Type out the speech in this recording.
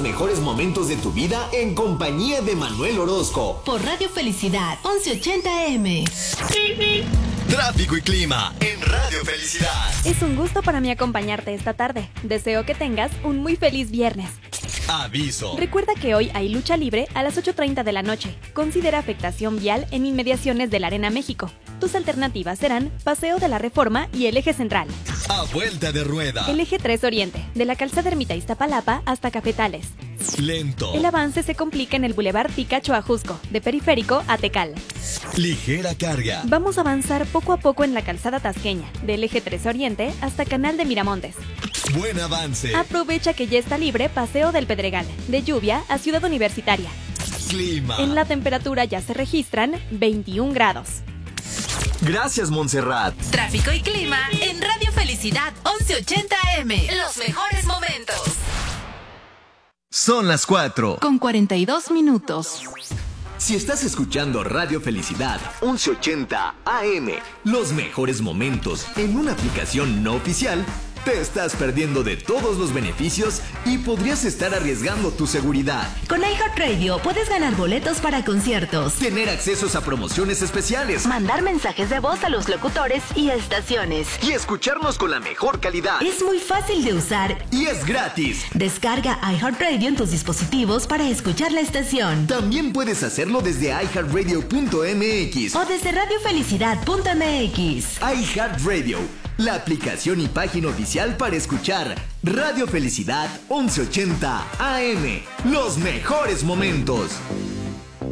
mejores momentos de tu vida en compañía de Manuel Orozco. Por Radio Felicidad, 1180 AM. Tráfico y clima en Radio Felicidad. Es un gusto para mí acompañarte esta tarde. Deseo que tengas un muy feliz viernes. Aviso. Recuerda que hoy hay lucha libre a las 8:30 de la noche. Considera afectación vial en inmediaciones de la Arena México. Tus alternativas serán Paseo de la Reforma y el Eje Central. A vuelta de rueda. El Eje 3 Oriente, de la Calzada Ermita Iztapalapa hasta Cafetales. Lento. El avance se complica en el Boulevard Picacho a Jusco, de Periférico a Tecal. Ligera carga. Vamos a avanzar poco a poco en la Calzada Tasqueña, del Eje 3 Oriente hasta Canal de Miramontes. Buen avance. Aprovecha que ya está libre Paseo del Pedregal, de Lluvia a Ciudad Universitaria. Clima. En la temperatura ya se registran 21 grados. Gracias, Montserrat. Tráfico y clima en Radio Felicidad, 1180 AM. Los mejores momentos. Son las 4. Con 42 minutos. Si estás escuchando Radio Felicidad 1180 AM, los mejores momentos en una aplicación no oficial, te estás perdiendo de todos los beneficios y podrías estar arriesgando tu seguridad. Con iHeartRadio puedes ganar boletos para conciertos, Tener accesos a promociones especiales mandar mensajes de voz a los locutores y estaciones. y escucharnos con la mejor calidad. Es muy fácil de usar. Y es gratis. Descarga iHeartRadio en tus dispositivos para escuchar la estación. También puedes hacerlo desde iHeartRadio.mx. O desde radiofelicidad.mx. iHeartRadio, la aplicación y página oficial para escuchar Radio Felicidad 1180 AM. Los mejores momentos.